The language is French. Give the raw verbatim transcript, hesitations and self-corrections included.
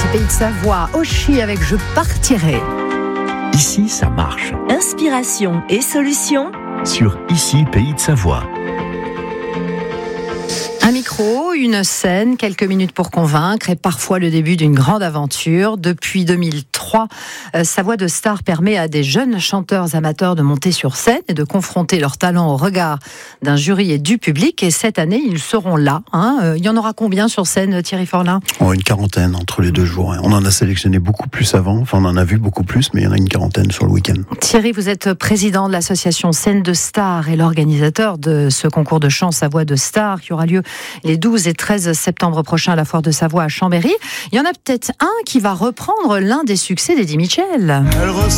Pays de Savoie, Oshi avec Je partirai. Ici, ça marche. Inspiration et solutions Sur Ici, Pays de Savoie. Un micro, une scène, quelques minutes pour convaincre et parfois le début d'une grande aventure. Depuis deux mille trois, euh, Sa Voix de Star permet à des jeunes chanteurs amateurs de monter sur scène et de confronter leur talent au regard d'un jury et du public. Et cette année, ils seront là. Hein. Euh, il y en aura combien sur scène, Thierry Forlin ? Oh, une quarantaine entre les deux jours. On en a sélectionné beaucoup plus avant. Enfin, on en a vu beaucoup plus, mais il y en a une quarantaine sur le week-end. Thierry, vous êtes président de l'association Scène de Star et l'organisateur de ce concours de chant Sa Voix de Star qui aura lieu les douze et treize septembre prochains à la Foire de Savoie à Chambéry. Il y en a peut-être un qui va reprendre l'un des succès d'Eddie Mitchell. Elle